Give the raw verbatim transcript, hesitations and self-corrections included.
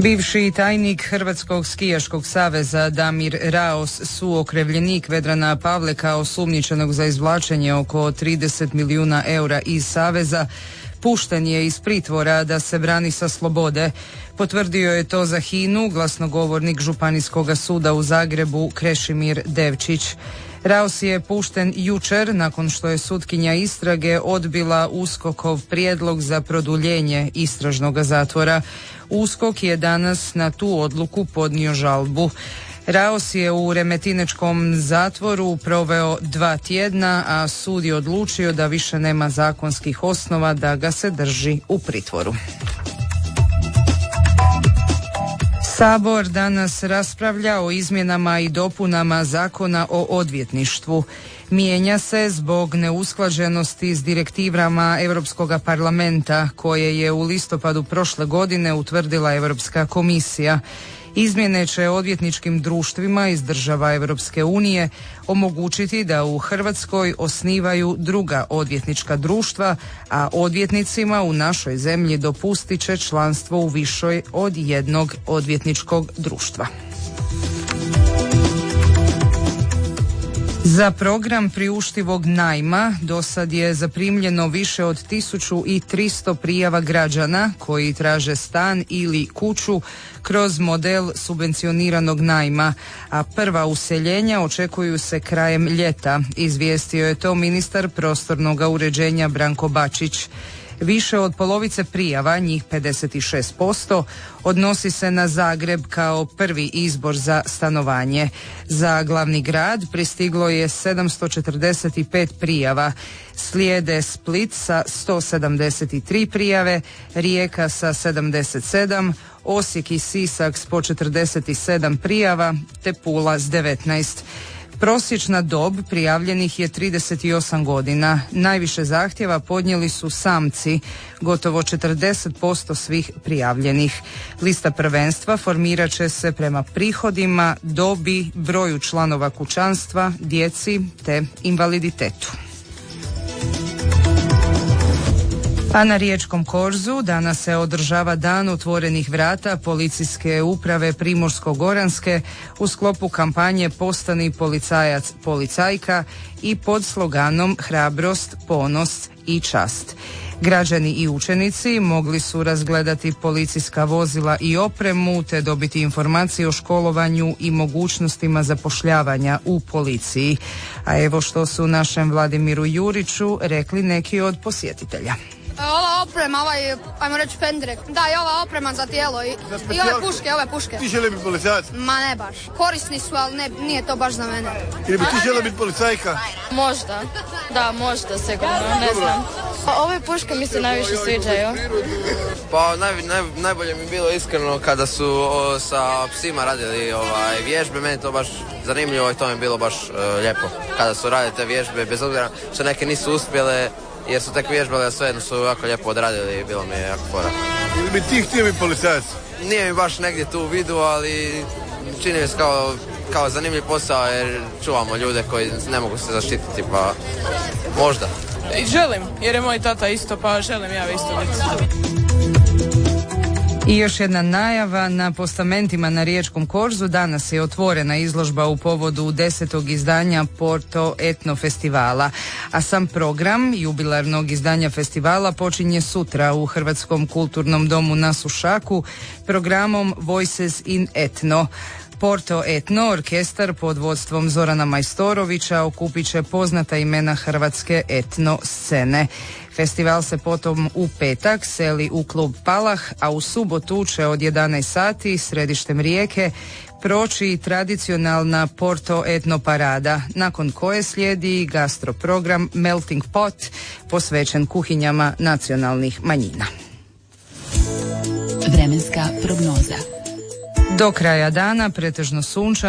Bivši tajnik Hrvatskog skijaškog saveza Damir Raos, suokrivljenik Vedrana Pavleka, osumnjičenog za izvlačenje oko trideset milijuna eura iz saveza, pušten je iz pritvora da se brani sa slobode. Potvrdio je to za HINA-u glasnogovornik Županijskog suda u Zagrebu Krešimir Devčić. Raos je pušten jučer nakon što je sutkinja istrage odbila USKOK-ov prijedlog za produljenje istražnog zatvora. USKOK je danas na tu odluku podnio žalbu. Raos je u remetinečkom zatvoru proveo dva tjedna, a sud je odlučio da više nema zakonskih osnova da ga se drži u pritvoru. Sabor danas raspravlja o izmjenama i dopunama Zakona o odvjetništvu. Mijenja se zbog neusklađenosti s direktivama Europskog parlamenta koje je u listopadu prošle godine utvrdila Europska komisija. Izmjene će odvjetničkim društvima iz država Europske unije omogućiti da u Hrvatskoj osnivaju druga odvjetnička društva, a odvjetnicima u našoj zemlji dopustit će članstvo u višoj od jednog odvjetničkog društva. Za program priuštivog najma do sad je zaprimljeno više od tisuću tristo prijava građana koji traže stan ili kuću kroz model subvencioniranog najma, a prva useljenja očekuju se krajem ljeta, izvijestio je to ministar prostornog uređenja Branko Bačić. Više od polovice prijava, njih pedeset šest posto, odnosi se na Zagreb kao prvi izbor za stanovanje. Za glavni grad pristiglo je sedamsto četrdeset pet prijava. Slijede Split sa sto sedamdeset tri prijave, Rijeka sa sedamdeset sedam, Osijek i Sisak s po četrdeset sedam prijava, te Pula s devetnaest. Prosječna dob prijavljenih je trideset osam godina. Najviše zahtjeva podnijeli su samci, gotovo četrdeset posto svih prijavljenih. Lista prvenstva formirat će se prema prihodima, dobi, broju članova kućanstva, djeci te invaliditetu. A na Riječkom korzu danas se održava dan otvorenih vrata Policijske uprave Primorsko-goranske u sklopu kampanje Postani policajac, policajka i pod sloganom Hrabrost, ponos i čast. Građani i učenici mogli su razgledati policijska vozila i opremu te dobiti informacije o školovanju i mogućnostima zapošljavanja u policiji. A evo što su našem Vladimiru Juriću rekli neki od posjetitelja. Ova oprema, ovaj, ajmo reći pendrek, da i ova oprema za tijelo i, i ove puške, ove puške. Ti želi biti policajac? Ma ne baš, korisni su, ali ne, nije to baš za mene. Ili bi ti želi biti policajka? Možda, da možda sigurno, ne znam. Ove puške mi se najviše sviđaju. Pa naj, naj, najbolje mi je bilo iskreno kada su o, sa psima radili ovaj, vježbe, meni to baš zanimljivo i to mi je bilo baš uh, lijepo. Kada su radili te vježbe, bez obzira što neke nisu uspjele, jer su tek vježbali, a svejedno su jako lijepo odradili i bilo mi je jako fora. Ili bi ti htio biti policajac? Nije mi baš negdje tu u vidu, ali čini mi se kao, kao zanimljiv posao jer čuvamo ljude koji ne mogu se zaštititi, pa možda. I želim, jer je moj tata isto, pa želim ja isto biti. I još jedna najava, na postamentima na Riječkom korzu danas je otvorena izložba u povodu desetog izdanja Porto Etno festivala, a sam program jubilarnog izdanja festivala počinje sutra u Hrvatskom kulturnom domu na Sušaku programom Voices in Etno. Porto Etno, orkestar pod vodstvom Zorana Majstorovića, okupit će poznata imena hrvatske etno scene. Festival se potom u petak seli u klub Palah, a u subotu će od jedanaest sati središtem Rijeke proći tradicionalna Porto Etno parada, nakon koje slijedi gastroprogram Melting Pot posvećen kuhinjama nacionalnih manjina. Vremenska prognoza. Do kraja dana pretežno sunčano.